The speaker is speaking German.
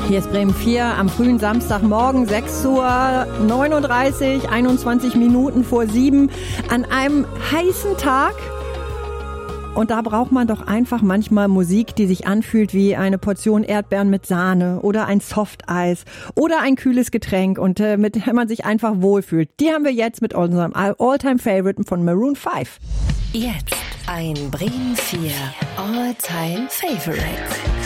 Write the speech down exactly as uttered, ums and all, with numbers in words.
Hier ist Bremen vier am frühen Samstagmorgen, sechs Uhr neununddreißig, einundzwanzig Minuten vor sieben, an einem heißen Tag. Und da braucht man doch einfach manchmal Musik, die sich anfühlt wie eine Portion Erdbeeren mit Sahne oder ein Softeis oder ein kühles Getränk und äh, mit dem man sich einfach wohlfühlt. Die haben wir jetzt mit unserem All-Time-Favorite von Maroon fünf. Jetzt ein Bremen vier All-Time-Favorite.